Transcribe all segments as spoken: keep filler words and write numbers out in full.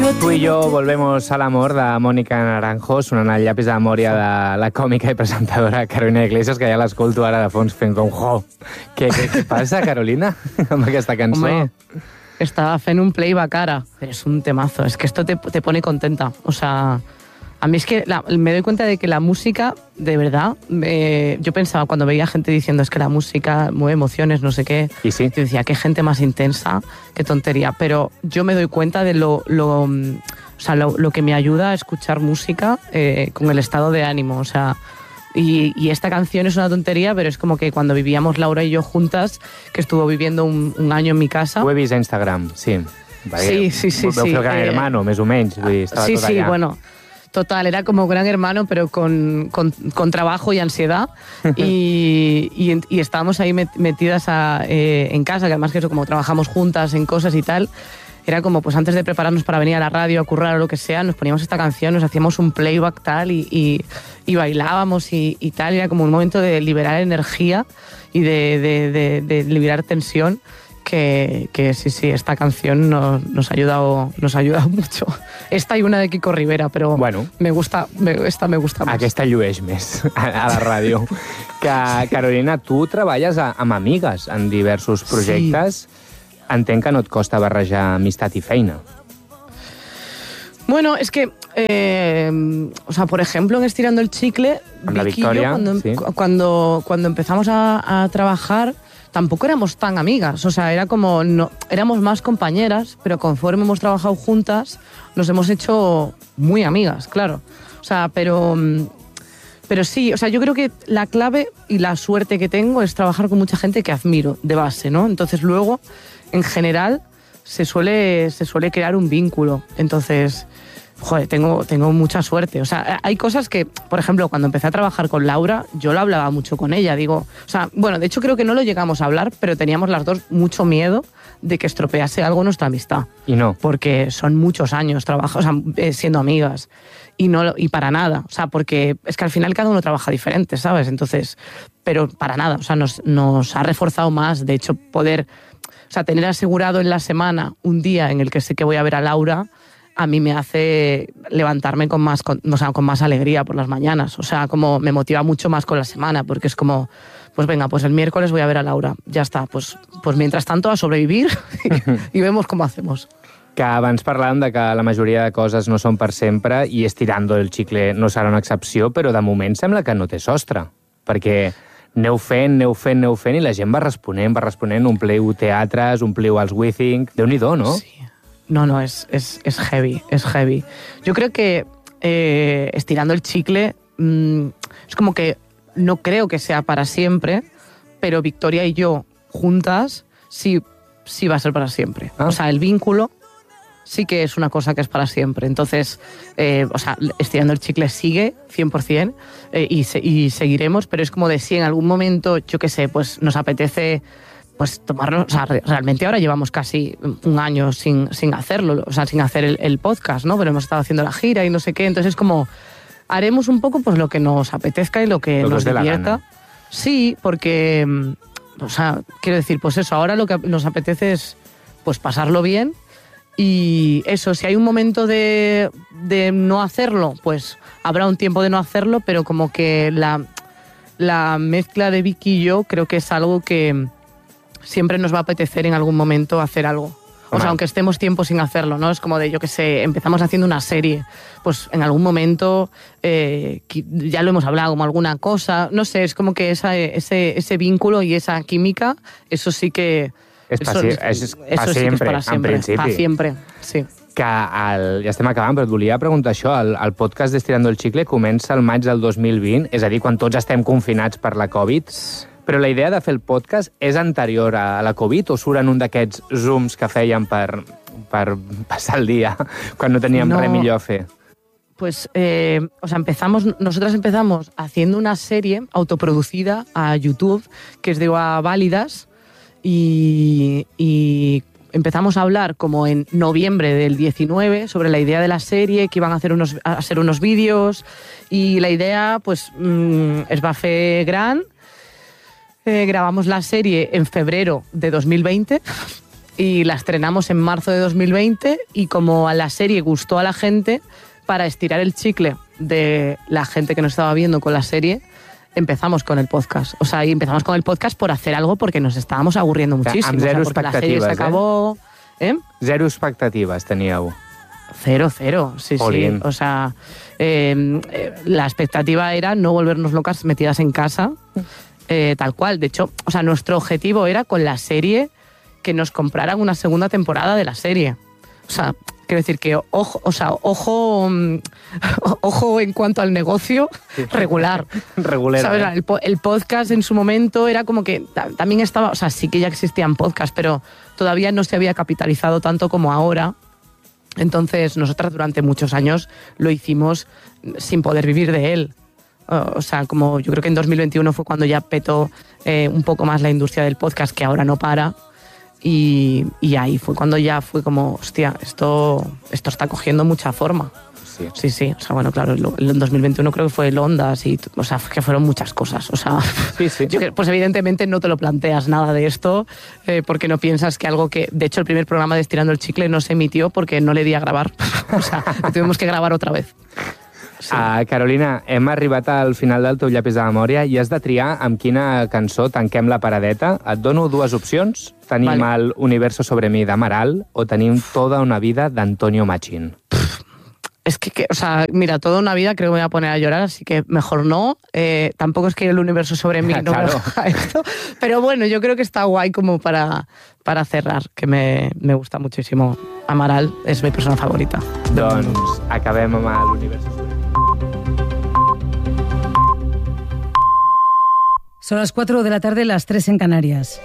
Tú y yo volvemos al amor de Mónica Naranjo, sonant el llapis de memòria de la còmica i presentadora Carolina Iglesias, que ja l'escolto ara de fons fent com jo. Què, què, què passa, Carolina, amb aquesta cançó? Hombre, estaba fent un playback ara, pero es un temazo, es que esto te, te pone contenta, o sea... A mí es que la, me doy cuenta de que la música, de verdad, eh, yo pensaba cuando veía gente diciendo es que la música mueve emociones, no sé qué, ¿Y sí? yo decía, qué gente más intensa, qué tontería, pero yo me doy cuenta de lo, lo, o sea, lo, lo que me ayuda a escuchar música eh, con el estado de ánimo, o sea... Y, y esta canción es una tontería, pero es como que cuando vivíamos Laura y yo juntas, que estuvo viviendo un, un año en mi casa... Ho he vist a Instagram, sí. Sí, sí, sí. Veu sí, fer el Gran eh, Hermano, més o menys. Vull dir, estava sí, tot sí, allà. bueno... Total, era como Gran Hermano, pero con, con, con trabajo y ansiedad. Y, y, y estábamos ahí metidas a, eh, en casa, que además que eso, como trabajamos juntas en cosas y tal, era como, pues antes de prepararnos para venir a la radio, a currar o lo que sea, nos poníamos esta canción, nos hacíamos un playback tal y, y, y bailábamos y, y tal. Era como un momento de liberar energía y de, de, de, de liberar tensión. Que, que sí, sí, esta canción nos, nos, ha ayudado, nos ha ayudado mucho. Esta y una de Kiko Rivera, però bueno, me gusta, me, esta me gusta més. Aquesta llueix més a, a la ràdio. Que, Carolina, tu treballes a, amb amigues en diversos projectes. Sí. Entenc que no et costa barrejar amistat i feina. Bueno, es que, eh, o sea, por ejemplo, en Estirando el Chicle, amb la Vicky y yo, Victoria, cuando, sí. cuando, cuando empezamos a, a trabajar... Tampoco éramos tan amigas, o sea, era como, no, éramos más compañeras, pero conforme hemos trabajado juntas, nos hemos hecho muy amigas, claro. O sea, pero, pero sí, o sea, yo creo que la clave y la suerte que tengo es trabajar con mucha gente que admiro de base, ¿no? Entonces luego, en general, se suele, se suele crear un vínculo. Entonces... Joder, tengo, tengo mucha suerte. O sea, hay cosas que, por ejemplo, cuando empecé a trabajar con Laura, yo lo hablaba mucho con ella. Digo, o sea, bueno, de hecho creo que no lo llegamos a hablar, pero teníamos las dos mucho miedo de que estropease algo nuestra amistad. Y no. Porque son muchos años trabajando, o sea, eh, siendo amigas. Y, no, y para nada. O sea, porque es que al final cada uno trabaja diferente, ¿sabes? Entonces, pero para nada. O sea, nos, nos ha reforzado más. De hecho, poder, o sea, tener asegurado en la semana un día en el que sé que voy a ver a Laura... a mí me hace levantarme con más, con, o sea, con más alegría por las mañanas. O sea, como me motiva mucho más con la semana, porque es como, pues venga, pues el miércoles voy a ver a Laura. Ya está, pues, pues mientras tanto a sobrevivir y, y vemos cómo hacemos. Que abans parlàvem de que la majoria de coses no són per sempre i Estirando el Chicle no serà una excepció, però de moment sembla que no té sostre, perquè aneu fent, aneu fent, aneu fent i la gent va responent, va responent, ompliu teatres, ompliu els Withing... Déu-n'hi-do, no? Sí. No, no, es, es, es heavy, es heavy. Yo creo que eh, Estirando el Chicle mmm, es como que no creo que sea para siempre, pero Victoria y yo juntas sí, sí va a ser para siempre. Ah. O sea, el vínculo sí que es una cosa que es para siempre. Entonces, eh, o sea, Estirando el Chicle sigue cien por ciento eh, y, se, y seguiremos, pero es como de si en algún momento, yo qué sé, pues nos apetece... pues tomarlo, o sea, realmente ahora llevamos casi un año sin, sin hacerlo, o sea, sin hacer el, el podcast, ¿no? Pero hemos estado haciendo la gira y no sé qué, entonces es como, haremos un poco pues lo que nos apetezca y lo que lo nos que divierta. Sí, porque, o sea, quiero decir, pues eso, ahora lo que nos apetece es pues pasarlo bien y eso, si hay un momento de, de no hacerlo, pues habrá un tiempo de no hacerlo, pero como que la, la mezcla de Vicky y yo creo que es algo que siempre nos va a apetecer en algún momento hacer algo. O sea, aunque estemos tiempo sin hacerlo, ¿no? Es como de, yo qué sé, empezamos haciendo una serie, pues en algún momento eh, ya lo hemos hablado, como alguna cosa, no sé, es como que esa, ese, ese vínculo y esa química, eso sí que... És, eso, és, és, és eso pa sí sempre, que es para siempre, en principi. para siempre, sí. Que el, ja estem acabant, però et volia preguntar això. El, el podcast d'Estirando el Chicle comença el maig del dos mil vint, és a dir, quan tots estem confinats per la Covid. Però la idea de fer el podcast és anterior a la Covid o surt en un d'aquests Zooms que fèiem per, per passar el dia quan no teníem no. res millor a fer? Pues, eh, o sea, empezamos, nosotras empezamos haciendo una serie autoproducida a YouTube que es de A Válidas y, y empezamos a hablar como en noviembre del diecinueve sobre la idea de la serie, que iban a hacer unos, a hacer unos vídeos y la idea, pues, mmm, es va fer gran. Eh, grabamos la serie en febrero de dos mil veinte y la estrenamos en marzo de dos mil veinte y como a la serie gustó a la gente, para estirar el chicle de la gente que nos estaba viendo con la serie, empezamos con el podcast. O sea, y empezamos con el podcast por hacer algo porque nos estábamos aburriendo muchísimo. Amb zero o sea, porque la serie se acabó... Eh? ¿Eh? Zero expectatives teníeu. Cero, cero, sí, Olín. sí. O sea, eh, eh, la expectativa era no volvernos locas metidas en casa, eh, tal cual. De hecho, o sea, nuestro objetivo era con la serie que nos compraran una segunda temporada de la serie. O sea, quiero decir que ojo, o sea, ojo, ojo en cuanto al negocio, regular. Regular. ¿Sabes? ¿eh? El, el podcast en su momento era como que también estaba, o sea, sí que ya existían podcasts, pero todavía no se había capitalizado tanto como ahora. Entonces, nosotras durante muchos años lo hicimos sin poder vivir de él. O sea, como yo creo que en dos mil veintiuno fue cuando ya petó eh, un poco más la industria del podcast, que ahora no para. Y, y ahí fue cuando ya fue como, hostia, esto, esto está cogiendo mucha forma. Sí. Sí, sí. O sea, bueno, claro, en dos mil veintiuno creo que fue el Ondas y, o sea, que fueron muchas cosas. O sea, sí, sí. Yo, pues evidentemente no te lo planteas nada de esto eh, porque no piensas que algo que... De hecho, el primer programa de Estirando el Chicle no se emitió porque no le di a grabar. O sea, tuvimos que grabar otra vez. Sí. Uh, Carolina, hem arribat al final del teu llapis de memòria i has de triar amb quina cançó tanquem la paradeta. Et dono dues opcions. Tenim vale. el Universo sobre mi d'Amaral o tenim Toda una vida d'Antonio Machín. Es que, que, o sea, mira, toda una vida creo que me voy a poner a llorar, así que mejor no. Eh, tampoco es que el universo sobre mí no claro. me haga esto. Pero bueno, yo creo que está guay como para, para cerrar, que me, me gusta muchísimo. Amaral es mi persona favorita. Doncs acabem amb l'Universo sobre mi. Son las cuatro de la tarde, las tres en Canarias.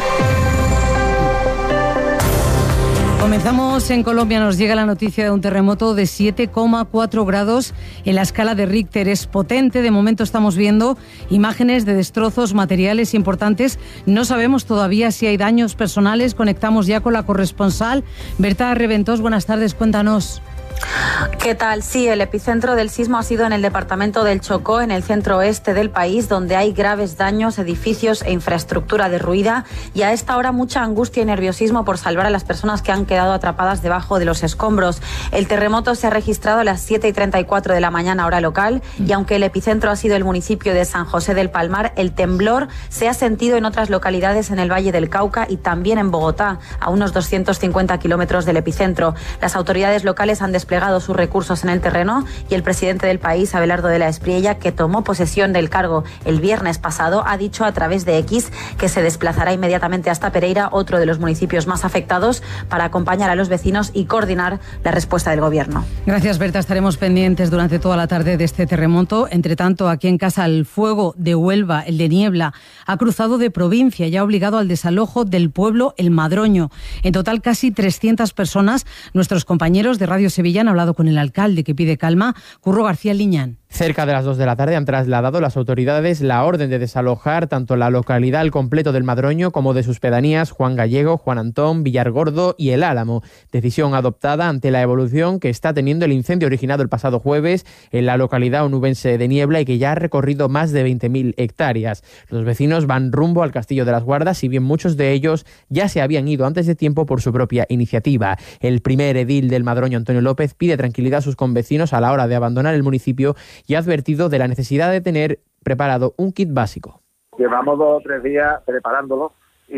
Comenzamos en Colombia. Nos llega la noticia de un terremoto de siete coma cuatro grados en la escala de Richter. Es potente. De momento estamos viendo imágenes de destrozos materiales importantes. No sabemos todavía si hay daños personales. Conectamos ya con la corresponsal Berta Reventós. Buenas tardes, cuéntanos. ¿Qué tal? Sí, el epicentro del sismo ha sido en el departamento del Chocó, en el centro oeste del país, donde hay graves daños, edificios e infraestructura derruida, y a esta hora mucha angustia y nerviosismo por salvar a las personas que han quedado atrapadas debajo de los escombros. El terremoto se ha registrado a las siete y treinta y cuatro de la mañana hora local, y aunque el epicentro ha sido el municipio de San José del Palmar, el temblor se ha sentido en otras localidades en el Valle del Cauca y también en Bogotá, a unos doscientos cincuenta kilómetros del epicentro. Las autoridades locales han desplegado sus recursos en el terreno y el presidente del país, Abelardo de la Espriella, que tomó posesión del cargo el viernes pasado, ha dicho a través de X que se desplazará inmediatamente hasta Pereira, otro de los municipios más afectados, para acompañar a los vecinos y coordinar la respuesta del gobierno. Gracias, Berta. Estaremos pendientes durante toda la tarde de este terremoto. Entre tanto, aquí en casa, el fuego de Huelva, el de Niebla, ha cruzado de provincia y ha obligado al desalojo del pueblo El Madroño. En total, casi trescientas personas. Nuestros compañeros de Radio Sevilla han hablado con el alcalde, que pide calma. Curro García Liñán. Cerca de las dos de la tarde han trasladado las autoridades la orden de desalojar tanto la localidad al completo del Madroño como de sus pedanías Juan Gallego, Juan Antón, Villargordo y El Álamo. Decisión adoptada ante la evolución que está teniendo el incendio originado el pasado jueves en la localidad onubense de Niebla y que ya ha recorrido más de veinte mil hectáreas. Los vecinos van rumbo al Castillo de las Guardas, si bien muchos de ellos ya se habían ido antes de tiempo por su propia iniciativa. El primer edil del Madroño, Antonio López, pide tranquilidad a sus convecinos a la hora de abandonar el municipio y ha advertido de la necesidad de tener preparado un kit básico. Llevamos dos o tres días preparándolo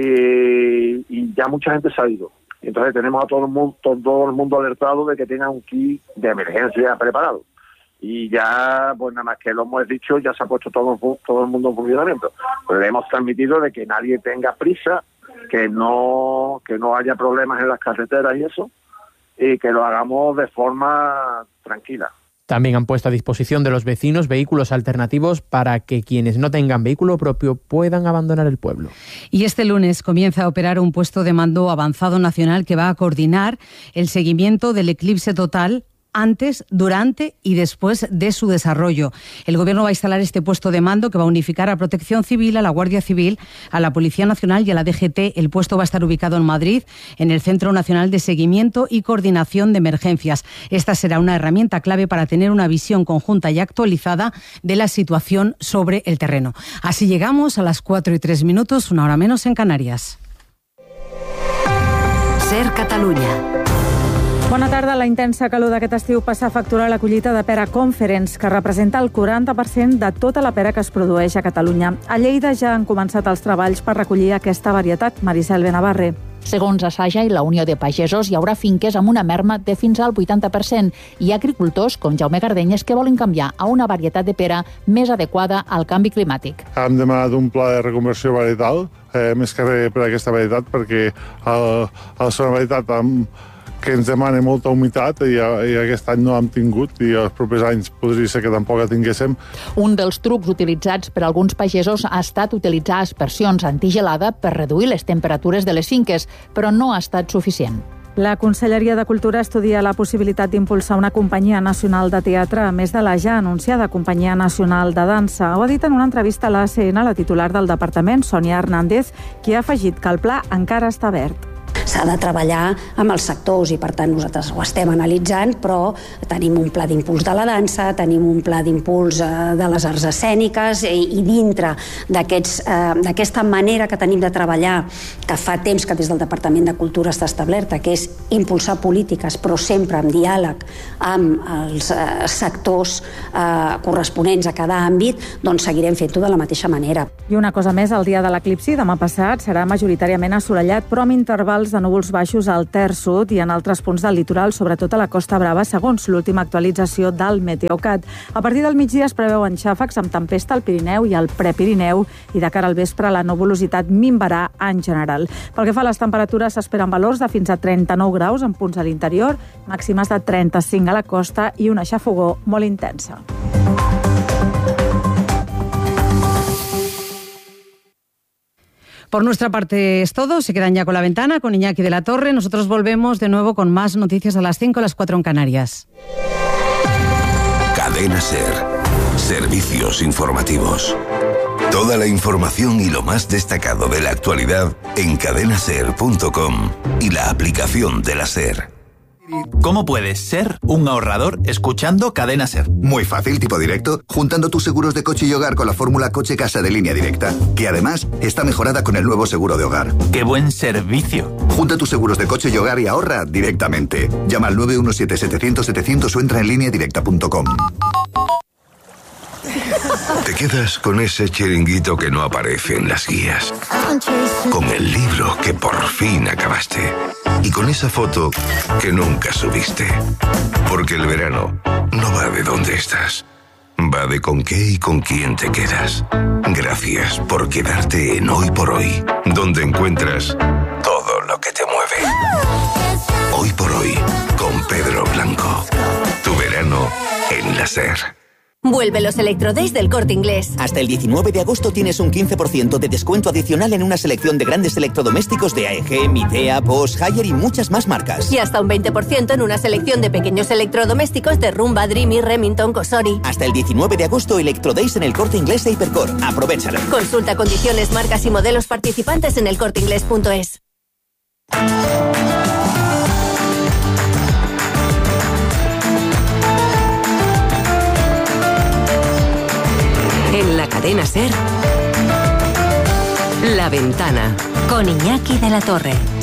y, y ya mucha gente se ha ido. Entonces tenemos a todo el mundo, todo el mundo alertado de que tenga un kit de emergencia preparado. Y ya, pues nada más que lo hemos dicho, ya se ha puesto todo, todo el mundo en funcionamiento. Pues le hemos transmitido de que nadie tenga prisa, que no, que no haya problemas en las carreteras y eso, y que lo hagamos de forma tranquila. También han puesto a disposición de los vecinos vehículos alternativos para que quienes no tengan vehículo propio puedan abandonar el pueblo. Y este lunes comienza a operar un puesto de mando avanzado nacional que va a coordinar el seguimiento del eclipse total antes, durante y después de su desarrollo. El Gobierno va a instalar este puesto de mando que va a unificar a Protección Civil, a la Guardia Civil, a la Policía Nacional y a la D G T. El puesto va a estar ubicado en Madrid, en el Centro Nacional de Seguimiento y Coordinación de Emergencias. Esta será una herramienta clave para tener una visión conjunta y actualizada de la situación sobre el terreno. Así llegamos a las cuatro y tres minutos, una hora menos en Canarias. SER Catalunya. Bona tarda. La intensa calor d'aquest estiu passa a facturar la collita de pera Conference, que representa el quaranta per cent de tota la pera que es produeix a Catalunya. A Lleida ja han començat els treballs per recollir aquesta varietat. Maricel Benavarre. Segons Assaja i la Unió de Pagesos, hi haurà finques amb una merma de fins al vuitanta per cent. Hi ha agricultors, com Jaume Gardenyes, que volen canviar a una varietat de pera més adequada al canvi climàtic. Hem demanat un pla de reconversió varietal, eh, més que res per aquesta varietat, perquè el, el ser una varietat amb que ens demana molta humitat i, i aquest any no l'hem tingut i els propers anys podria ser que tampoc la tinguéssim. Un dels trucs utilitzats per alguns pagesos ha estat utilitzar aspersions antigelada per reduir les temperatures de les finques, però no ha estat suficient. La Conselleria de Cultura estudia la possibilitat d'impulsar una companyia nacional de teatre, a més de la ja anunciada Companyia Nacional de Dansa. Ho ha dit en una entrevista a l'A C N la titular del departament, Sònia Hernández, qui ha afegit que el pla encara està verd. S'ha de treballar amb els sectors i, per tant, nosaltres ho estem analitzant, però tenim un pla d'impuls de la dansa, tenim un pla d'impuls de les arts escèniques i, i dintre d'aquesta eh, manera que tenim de treballar, que fa temps que des del Departament de Cultura està establerta, que és impulsar polítiques, però sempre en diàleg amb els eh, sectors eh, corresponents a cada àmbit, doncs seguirem fent-ho de la mateixa manera. I una cosa més, el dia de l'eclipsi, demà passat, serà majoritàriament assolellat, però amb intervals de núvols baixos al terç sud i en altres punts del litoral, sobretot a la Costa Brava, segons l'última actualització del Meteocat. A partir del migdia es preveuen xàfecs amb tempesta al Pirineu i al Prepirineu i de cara al vespre la nuvolositat minvarà en general. Pel que fa a les temperatures, s'esperen valors de fins a trenta-nou graus en punts a l'interior, màximes de trenta-cinc a la costa i una xafogor molt intensa. Por nuestra parte es todo. Se quedan ya con La Ventana, con Iñaki de la Torre. Nosotros volvemos de nuevo con más noticias a las cinco, a las cuatro en Canarias. Cadena SER. Servicios informativos. Toda la información y lo más destacado de la actualidad en cadena ser punto com y la aplicación de la SER. ¿Cómo puedes ser un ahorrador escuchando Cadena SER? Muy fácil, tipo directo, juntando tus seguros de coche y hogar con la fórmula coche-casa de Línea Directa, que además está mejorada con el nuevo seguro de hogar. ¡Qué buen servicio! Junta tus seguros de coche y hogar y ahorra directamente. Llama al nueve uno siete, setecientos, setecientos o entra en línea directa punto com. Te quedas con ese chiringuito que no aparece en las guías, con el libro que por fin acabaste y con esa foto que nunca subiste. Porque el verano no va de dónde estás, va de con qué y con quién te quedas. Gracias por quedarte en Hoy por Hoy, donde encuentras todo lo que te mueve. Hoy por Hoy, con Pedro Blanco. Tu verano en la SER. Vuelve los Electrodays del Corte Inglés. Hasta el diecinueve de agosto tienes un quince por ciento de descuento adicional en una selección de grandes electrodomésticos de A E G, Midea, Bosch, Haier y muchas más marcas. Y hasta un veinte por ciento en una selección de pequeños electrodomésticos de Rumba, Dreamy, Remington, Cosori. Hasta el diecinueve de agosto Electrodays en el Corte Inglés e Hipercor. Aprovéchalo. Consulta condiciones, marcas y modelos participantes en el corte inglés punto es. En la cadena SER, La Ventana, con Iñaki de la Torre.